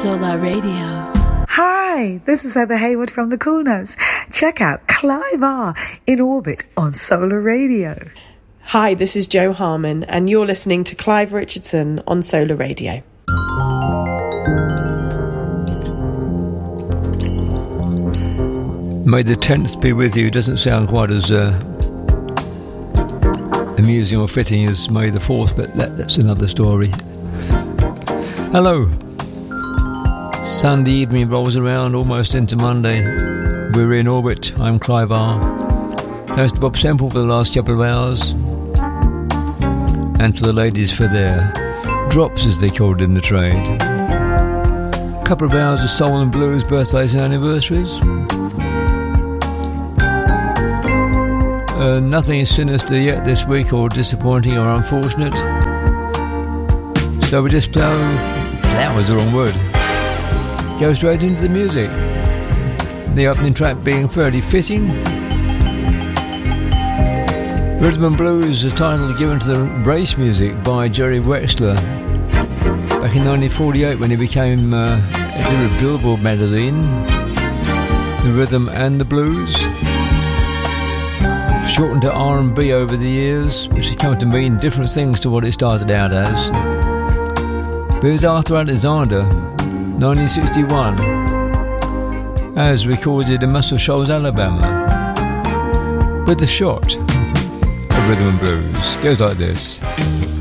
Solar Radio. Hi, this is Heather Hayward from the Cool Notes. Check out Clive R in Orbit on Solar Radio. Hi, this is Jo Harmon, and you're listening to Clive Richardson on Solar Radio. May the 10th be with you doesn't sound quite as amusing or fitting as May the 4th, but that's another story. Hello. Sunday evening rolls around, almost into Monday. We're in Orbit. I'm Clive R. Thanks to Bob Semple for the last couple of hours. And to the ladies for their drops, as they called it in the trade. A couple of hours of soul and blues, birthdays and anniversaries. Nothing sinister yet this week, or disappointing or unfortunate. So we just plough is the wrong word. Go straight into the music. The opening track being fairly fitting. Rhythm and Blues, a title given to the race music by Jerry Wexler back in 1948 when he became editor of Billboard magazine. The Rhythm and the Blues, shortened to R&B over the years, which has come to mean different things to what it started out as. Here's Arthur Alexander, 1961, as recorded in Muscle Shoals, Alabama, with the shot of Rhythm and Blues. Goes like this.